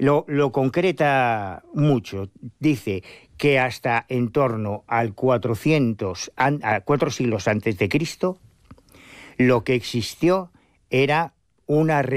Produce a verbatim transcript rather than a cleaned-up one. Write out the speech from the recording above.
lo, lo concreta mucho. Dice que hasta en torno al cuatrocientos, a cuatro siglos antes de Cristo, lo que existió era una